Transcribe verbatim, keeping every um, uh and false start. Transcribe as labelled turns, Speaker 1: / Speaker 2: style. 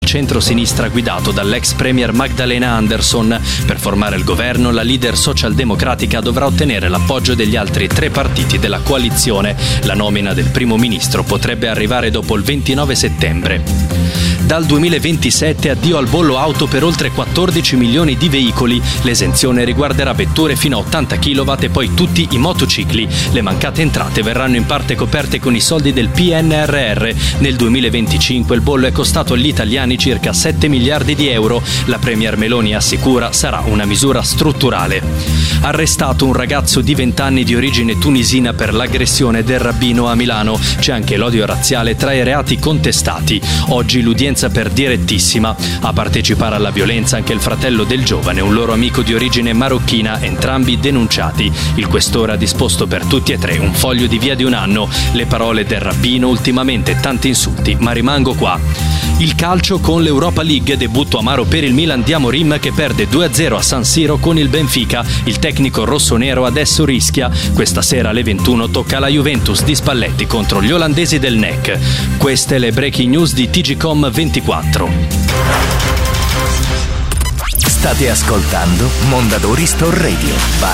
Speaker 1: Centro-sinistra guidato dall'ex premier Magdalena Andersson. Per formare il governo, la leader socialdemocratica dovrà ottenere l'appoggio degli altri tre partiti della coalizione. La nomina del primo ministro potrebbe arrivare dopo il ventinove settembre. Dal duemilaventisette addio al bollo auto per oltre quattordici milioni di veicoli. L'esenzione riguarderà vetture fino a ottanta chilowatt e poi tutti i motocicli. Le mancate entrate verranno in parte coperte con i soldi del P N R R. Nel duemilaventicinque il bollo è costato agli italiani circa sette miliardi di euro. La premier Meloni assicura sarà una misura strutturale. Arrestato un ragazzo di venti anni di origine tunisina per l'aggressione del rabbino a Milano. C'è anche l'odio razziale tra i reati contestati. Oggi l'udienza per direttissima. A partecipare alla violenza anche il fratello del giovane, un loro amico di origine marocchina, entrambi denunciati. Il questore ha disposto per tutti e tre un foglio di via di un anno. Le parole del rabbino: ultimamente tanti insulti, ma rimango qua. Il calcio con l'Europa League, debutto amaro per il Milan di Amorim che perde due a zero a San Siro con il Benfica. Il tecnico rossonero adesso rischia. Questa sera alle ventuno tocca la Juventus di Spalletti contro gli olandesi del N E C. Queste le breaking news di T G Com ventiquattro.
Speaker 2: State ascoltando Mondadori Store Radio.